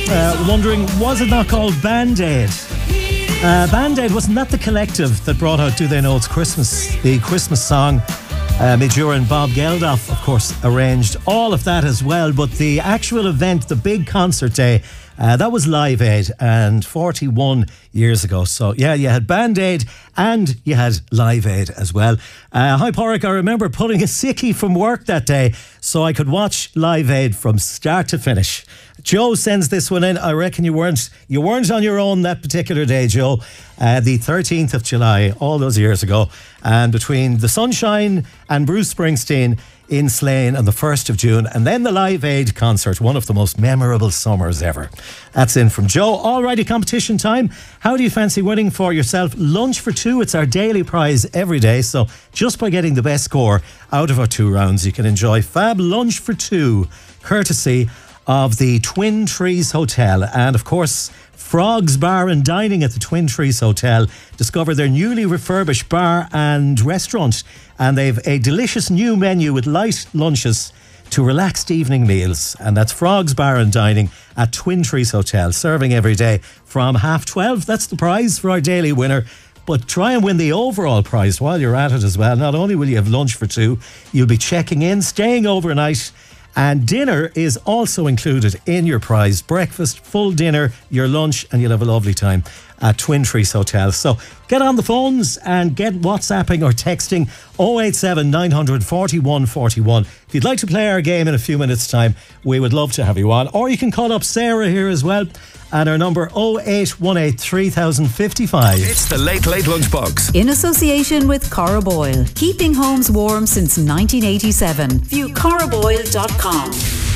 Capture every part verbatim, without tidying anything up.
uh, wondering, was it not called Band-Aid? Uh, Band-Aid, wasn't that the collective that brought out Do They Know It's Christmas, the Christmas song? Uh, Majura and Bob Geldof, of course, arranged all of that as well. But the actual event, the big concert day, uh, that was Live Aid, and forty-one years ago. So, yeah, you had Band-Aid and you had Live Aid as well. Uh, hi, Porrick, I remember pulling a sickie from work that day so I could watch Live Aid from start to finish. Joe sends this one in. I reckon you weren't you weren't on your own that particular day, Joe. Uh, the thirteenth of July, all those years ago. And between the sunshine and Bruce Springsteen in Slane on the first of June, and then the Live Aid concert, one of the most memorable summers ever. That's in from Joe. Alrighty, competition time. How do you fancy winning for yourself lunch for two? It's our daily prize every day. So just by getting the best score out of our two rounds, you can enjoy fab lunch for two, courtesy of the Twin Trees Hotel. And of course, Frogs Bar and Dining at the Twin Trees Hotel discover their newly refurbished bar and restaurant, and they've a delicious new menu with light lunches to relaxed evening meals. And that's Frogs Bar and Dining at Twin Trees Hotel, serving every day from half twelve. That's the prize for our daily winner. But try and win the overall prize while you're at it as well. Not only will you have lunch for two, you'll be checking in, staying overnight, and dinner is also included in your prize. Breakfast, full dinner, your lunch, and you'll have a lovely time at Twin Trees Hotel. So get on the phones and get WhatsApping or texting oh eight seven, nine hundred, forty-one forty-one. If you'd like to play our game in a few minutes' time, we would love to have you on. Or you can call up Sarah here as well, and our number oh eight one eight, three thousand fifty-five. It's the Late Late Lunchbox. In association with Cora Boyle. Keeping homes warm since nineteen eighty-seven. View cora boyle dot com.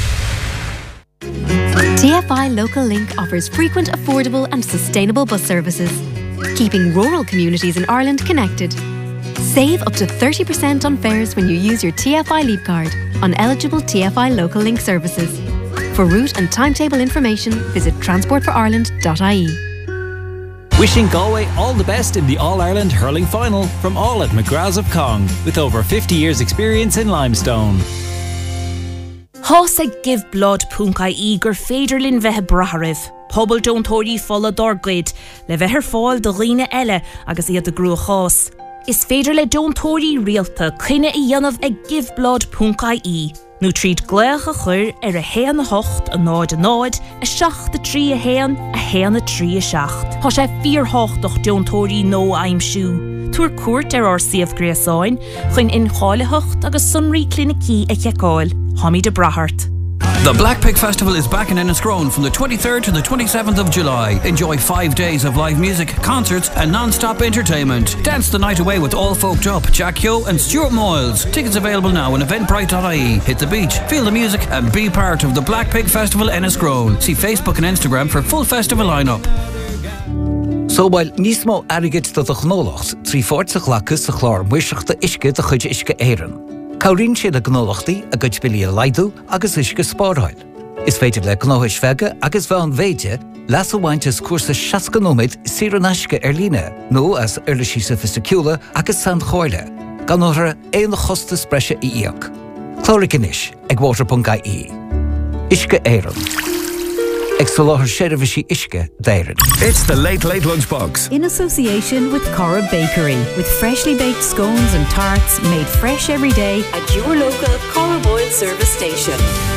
T F I Local Link offers frequent, affordable and sustainable bus services, keeping rural communities in Ireland connected. Save up to thirty percent on fares when you use your T F I Leap card on eligible T F I Local Link services. For route and timetable information, visit transport for ireland dot I E. Wishing Galway all the best in the All-Ireland Hurling Final from all at McGrath's of Cong, with over fifty years experience in limestone. Hosa give blood punkai e gur féidirlinn bheithe bratharibh. Pobl Joan Tóirí fola dorgrid, le bheithir fáil do ghine eile agus iad de grua chás. Is féidir le Joan Tóirí rialta chuine i dhéanamh ag give blood punkai e. Nú tríd gléach a chur ar a héan a hocht, a náid a náid, a seach de trí a héan, a héan a trí a seacht. Tá sé fíor hochtach Joan Tóirí nó aimsú. Tuair cuairt ar ár siamh gréasáin, chuin in cháile hocht agus sunraí clinicí a cheacáil, Tommy de Brahart. The Black Pig Festival is back in Enniscrone from the twenty-third to the twenty-seventh of July. Enjoy five days of live music, concerts and non-stop entertainment. Dance the night away with All Folked Up, Jack Yo and Stuart Moyles. Tickets available now on eventbrite dot I E. Hit the beach, feel the music and be part of the Black Pig Festival Enniscrone. See Facebook and Instagram for full festival lineup. So while nísmó airgid do do gnólacht, trí fórtach lacus a chlár muiseach de isce de chuide isce éireann. Caurín siad a gnólachtaí a gcuid bilí a laidú agus isce spáráil. Is féidir le gnóthais feige agus bhean bhéide las a bhaintes cuasa seascanóid siar an aisce ar líne, nó as urla sí sophisticiúla agus san chóirle, gan nóthra éon chosta spreise i íoc. Clóric inis ag water dot I E. Isce éireann. It's the Late Late Lunchbox. In association with Cora Bakery, with freshly baked scones and tarts made fresh every day at your local Cora Boyle service station.